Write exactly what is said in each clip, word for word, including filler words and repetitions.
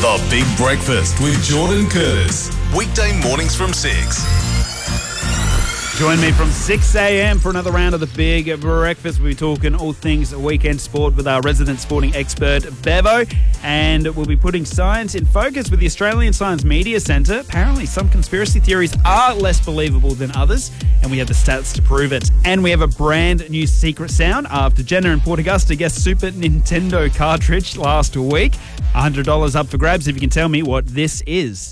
The Big Breakfast with Jordan Curtis. Weekday mornings from six. Join me from six a.m. for another round of The Big Breakfast. We'll be talking all things weekend sport with our resident sporting expert, Bevo. And we'll be putting science in focus with the Australian Science Media Centre. Apparently, some conspiracy theories are less believable than others, and we have the stats to prove it. And we have a brand new secret sound after Jenna and Port Augusta guessed Super Nintendo cartridge last week. one hundred dollars up for grabs if you can tell me what this is.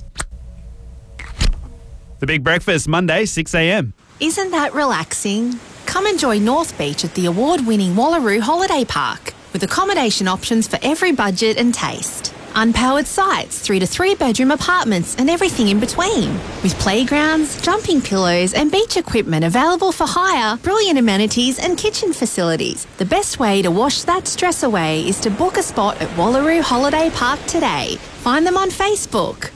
The Big Breakfast, Monday, six a.m. Isn't that relaxing? Come enjoy North Beach at the award-winning Wallaroo Holiday Park with accommodation options for every budget and taste. Unpowered sites, three to three bedroom apartments and everything in between. With playgrounds, jumping pillows and beach equipment available for hire, brilliant amenities and kitchen facilities. The best way to wash that stress away is to book a spot at Wallaroo Holiday Park today. Find them on Facebook.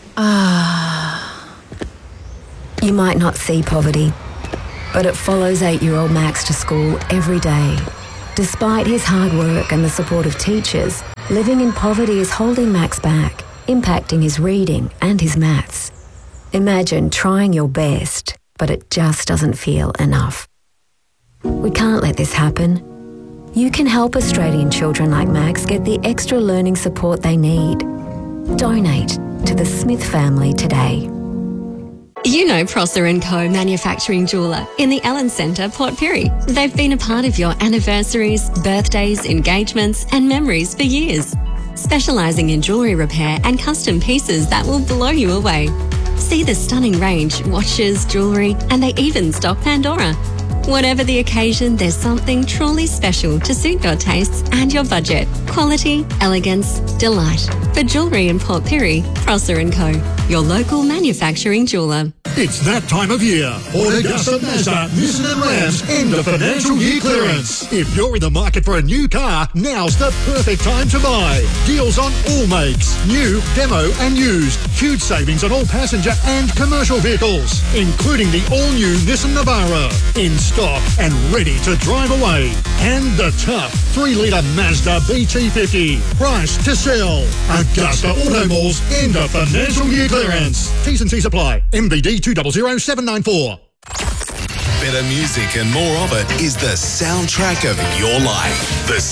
Ah. You might not see poverty, but it follows eight-year-old Max to school every day. Despite his hard work and the support of teachers, living in poverty is holding Max back, impacting his reading and his maths. Imagine trying your best, but it just doesn't feel enough. We can't let this happen. You can help Australian children like Max get the extra learning support they need. Donate to the Smith family today. You know Prosser and Co Manufacturing Jeweller in the Ellen Centre, Port Pirie. They've been a part of your anniversaries, birthdays, engagements and memories for years. Specialising in jewellery repair and custom pieces that will blow you away. See the stunning range, watches, jewellery, and they even stock Pandora. Whatever the occasion, there's something truly special to suit your tastes and your budget. Quality, elegance, delight. For jewellery in Port Pirie, Prosser and Co, your local manufacturing jeweller. It's that time of year. Port Augusta Mazda, Nissan and Rams end of financial year clearance. If you're in the market for a new car, now's the perfect time to buy. Deals on all makes, new, demo and used. Huge savings on all passenger and commercial vehicles, including the all-new Nissan Navara. In stock and ready to drive away. And the tough three litre Mazda B T fifty. Price to sell. Augusta Auto Malls end of financial year clearance. T's and C's apply. M B D two zero zero seven nine four. Better music and more of it is the soundtrack of your life. The